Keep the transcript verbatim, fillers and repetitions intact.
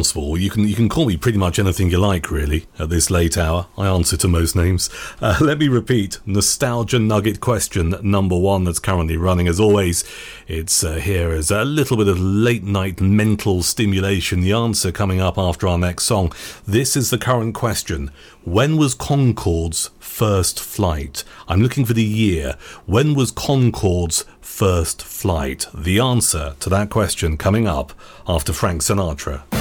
possible. You can you can call me pretty much anything you like, really, at this late hour. I answer to most names. Uh, let me repeat, Nostalgia Nugget question number one that's currently running. As always, it's uh, here as a little bit of late-night mental stimulation. The answer coming up after our next song. This is the current question. When was Concorde's first flight? I'm looking for the year. When was Concorde's first flight? The answer to that question coming up after Frank Sinatra.